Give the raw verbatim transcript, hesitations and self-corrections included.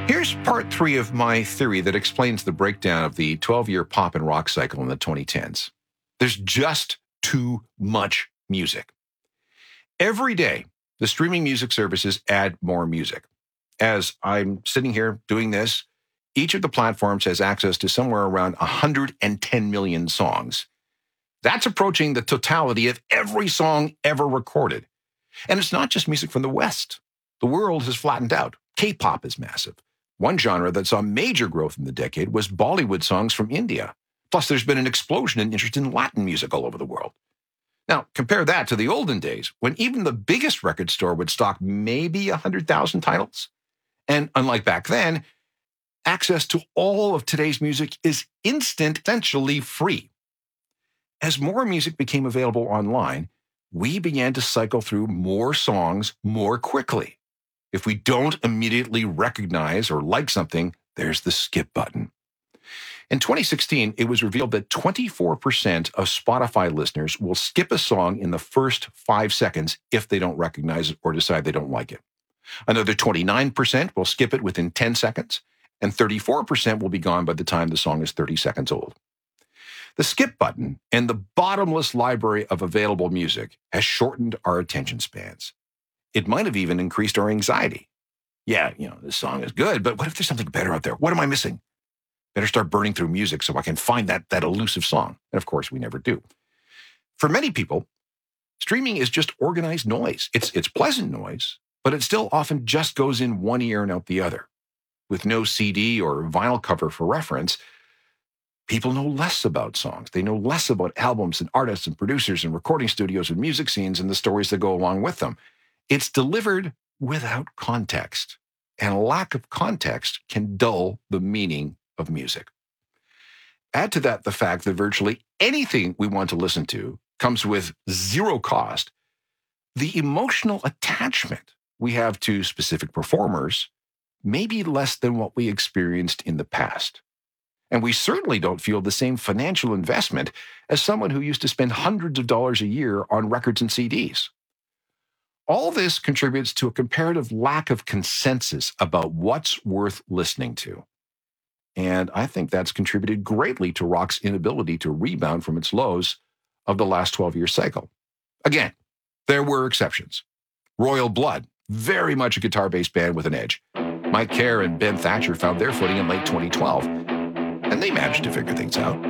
Here's part three of my theory that explains the breakdown of the twelve-year pop and rock cycle in the twenty tens. There's just too much music. Every day, the streaming music services add more music. As I'm sitting here doing this, each of the platforms has access to somewhere around one hundred ten million songs. That's approaching the totality of every song ever recorded. And it's not just music from the West. The world has flattened out. K-pop is massive. One genre that saw major growth in the decade was Bollywood songs from India. Plus, there's been an explosion in interest in Latin music all over the world. Now, compare that to the olden days, when even the biggest record store would stock maybe one hundred thousand titles. And unlike back then, access to all of today's music is instant, essentially free. As more music became available online, we began to cycle through more songs more quickly. If we don't immediately recognize or like something, there's the skip button. In twenty sixteen, it was revealed that twenty-four percent of Spotify listeners will skip a song in the first five seconds if they don't recognize it or decide they don't like it. Another twenty-nine percent will skip it within ten seconds, and thirty-four percent will be gone by the time the song is thirty seconds old. The skip button and the bottomless library of available music has shortened our attention spans. It might have even increased our anxiety. Yeah, you know, this song is good, but what if there's something better out there? What am I missing? Better start burning through music so I can find that, that elusive song. And of course, we never do. For many people, streaming is just organized noise. It's, it's pleasant noise, but it still often just goes in one ear and out the other. With no C D or vinyl cover for reference, people know less about songs. They know less about albums and artists and producers and recording studios and music scenes and the stories that go along with them. It's delivered without context, and a lack of context can dull the meaning of music. Add to that the fact that virtually anything we want to listen to comes with zero cost. The emotional attachment we have to specific performers may be less than what we experienced in the past. And we certainly don't feel the same financial investment as someone who used to spend hundreds of dollars a year on records and C Ds. All this contributes to a comparative lack of consensus about what's worth listening to. And I think that's contributed greatly to rock's inability to rebound from its lows of the last twelve-year cycle. Again, there were exceptions. Royal Blood, very much a guitar-based band with an edge. Mike Kerr and Ben Thatcher found their footing in late twenty twelve, and they managed to figure things out.